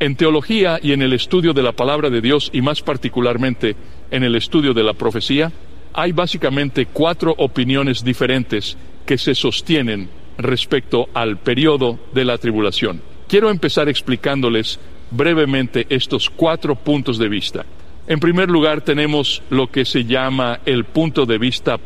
En teología y en el estudio de la palabra de Dios, y más particularmente en el estudio de la profecía, hay básicamente 4 opiniones diferentes que se sostienen respecto al periodo de la tribulación. Quiero empezar explicándoles brevemente estos 4 puntos de vista. En primer lugar, tenemos lo que se llama el punto de vista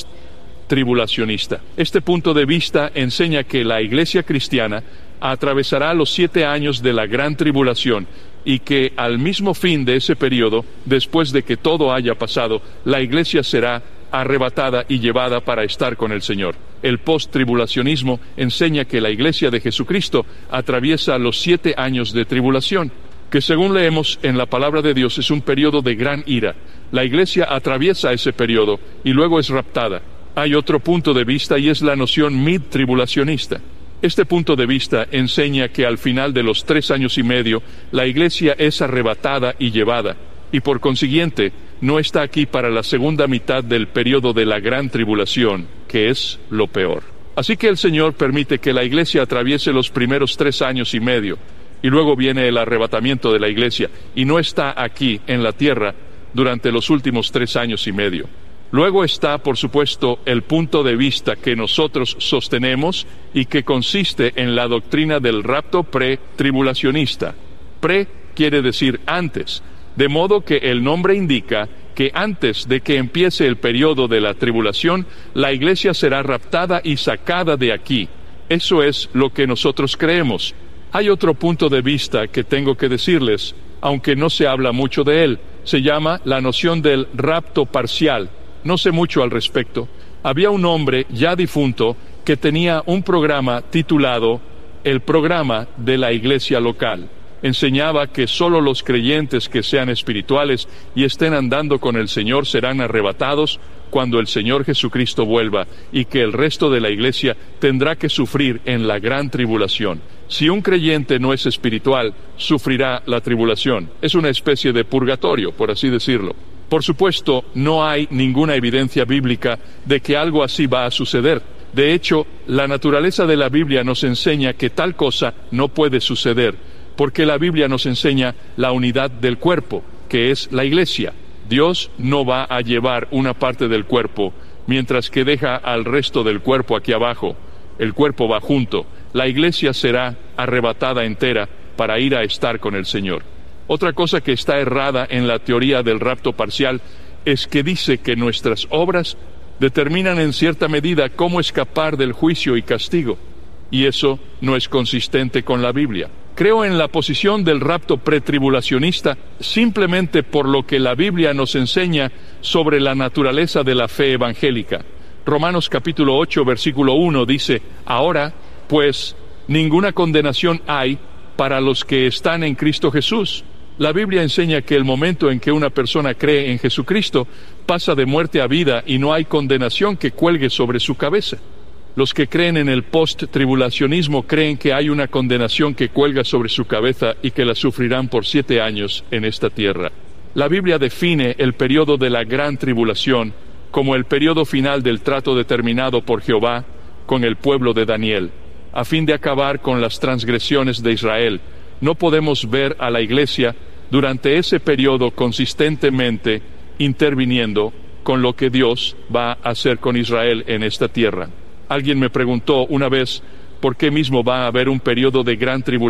post-tribulacionista. Este punto de vista enseña que la iglesia cristiana atravesará los 7 años de la gran tribulación y que al mismo fin de ese periodo, después de que todo haya pasado, la iglesia será arrebatada y llevada para estar con el Señor. El post-tribulacionismo enseña que la iglesia de Jesucristo atraviesa los 7 años de tribulación, que según leemos en la palabra de Dios es un periodo de gran ira. La iglesia atraviesa ese periodo y luego es raptada. Hay otro punto de vista y es la noción mid-tribulacionista. Este punto de vista enseña que al final de los 3 años y medio, la iglesia es arrebatada y llevada, y por consiguiente, no está aquí para la segunda mitad del periodo de la gran tribulación, que es lo peor. Así que el Señor permite que la iglesia atraviese los primeros 3 años y medio, y luego viene el arrebatamiento de la iglesia, y no está aquí en la tierra durante los últimos 3 años y medio. Luego está, por supuesto, el punto de vista que nosotros sostenemos y que consiste en la doctrina del rapto pre-tribulacionista. Pre quiere decir antes, de modo que el nombre indica que antes de que empiece el periodo de la tribulación, la iglesia será raptada y sacada de aquí. Eso es lo que nosotros creemos. Hay otro punto de vista que tengo que decirles, aunque no se habla mucho de él. Se llama la noción del rapto parcial. No sé mucho al respecto. Había un hombre ya difunto que tenía un programa titulado El Programa de la Iglesia Local. Enseñaba que solo los creyentes que sean espirituales y estén andando con el Señor serán arrebatados cuando el Señor Jesucristo vuelva, y que el resto de la iglesia tendrá que sufrir en la gran tribulación. Si un creyente no es espiritual, sufrirá la tribulación. Es una especie de purgatorio, por así decirlo. Por supuesto, no hay ninguna evidencia bíblica de que algo así va a suceder. De hecho, la naturaleza de la Biblia nos enseña que tal cosa no puede suceder, porque la Biblia nos enseña la unidad del cuerpo, que es la iglesia. Dios no va a llevar una parte del cuerpo, mientras que deja al resto del cuerpo aquí abajo. El cuerpo va junto. La iglesia será arrebatada entera para ir a estar con el Señor. Otra cosa que está errada en la teoría del rapto parcial es que dice que nuestras obras determinan en cierta medida cómo escapar del juicio y castigo, y eso no es consistente con la Biblia. Creo en la posición del rapto pretribulacionista simplemente por lo que la Biblia nos enseña sobre la naturaleza de la fe evangélica. Romanos capítulo 8, versículo 1 dice: Ahora, pues, ninguna condenación hay para los que están en Cristo Jesús. La Biblia enseña que el momento en que una persona cree en Jesucristo pasa de muerte a vida y no hay condenación que cuelgue sobre su cabeza. Los que creen en el post-tribulacionismo creen que hay una condenación que cuelga sobre su cabeza y que la sufrirán por 7 años en esta tierra. La Biblia define el periodo de la gran tribulación como el periodo final del trato determinado por Jehová con el pueblo de Daniel, a fin de acabar con las transgresiones de Israel. No podemos ver a la iglesia durante ese periodo consistentemente interviniendo con lo que Dios va a hacer con Israel en esta tierra. Alguien me preguntó una vez por qué mismo va a haber un periodo de gran tribulación